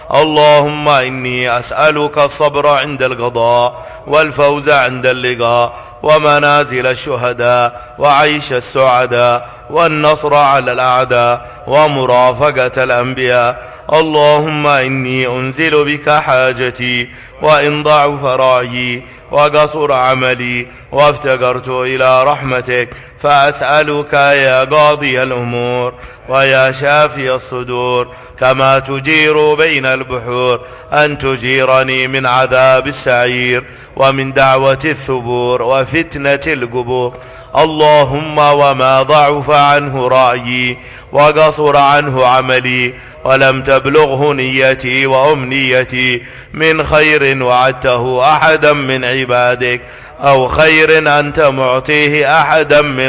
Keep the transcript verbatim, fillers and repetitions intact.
اللهم إني أسألك الصبر عند القضاء والفوز عند اللقاء ومنازل الشهداء وعيش السعداء والنصر على الأعداء ومرافقة الأنبياء. اللهم إني أنزل بك حاجتي وإن ضعف رأيي وقصر عملي وافتقرت إلى رحمتك، فأسألك يا قاضي الأمور ويا شافي الصدور كما تجير بين البحور أن تجيرني من عذاب السعير ومن دعوة الثبور وفتنة القبور. اللهم وما ضعف عنه رأيي وقصر عنه عملي ولم تبلغه نيتي وأمنيتي من خير وعدته أحدا من عبادك أو خير أنت معطيه أحدا من